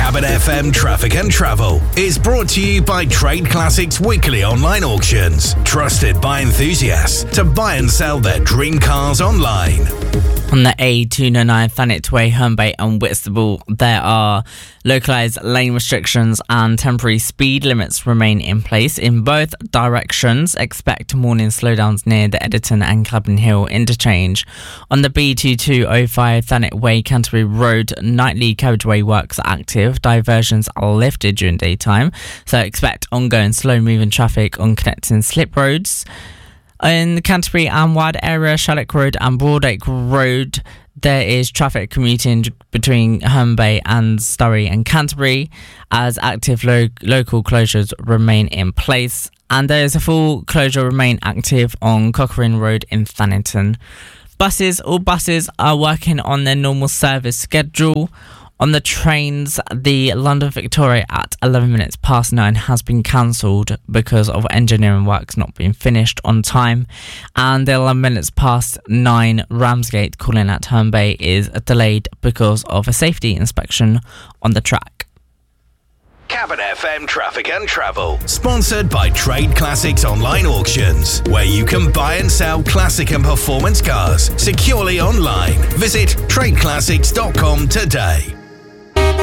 Cabin FM Traffic and Travel is brought to you by Trade Classics Weekly Online Auctions. Trusted by enthusiasts to buy and sell their dream cars online. On the A209 Thanet Way, Herne Bay and Whitstable, there are localised lane restrictions and temporary speed limits remain in place in both directions. Expect morning slowdowns near the Editon and Clapham Hill interchange. On the B2205 Thanet Way, Canterbury Road, nightly carriageway works are active. Diversions are lifted during daytime, so expect ongoing slow-moving traffic on connecting slip roads. In the Canterbury and Wide area, Shallock Road and Broadacre Road, there is traffic commuting between Herne Bay and Surrey and Canterbury as active local closures remain in place. And there is a full closure remain active on Cochrane Road in Thannington. All buses are working on their normal service schedule. On the trains, the London Victoria at 11 minutes past 9 has been cancelled because of engineering works not being finished on time. And the 11 minutes past 9 Ramsgate calling at Herne Bay is delayed because of a safety inspection on the track. Cabin FM Traffic and Travel, sponsored by Trade Classics Online Auctions, where you can buy and sell classic and performance cars securely online. Visit tradeclassics.com today.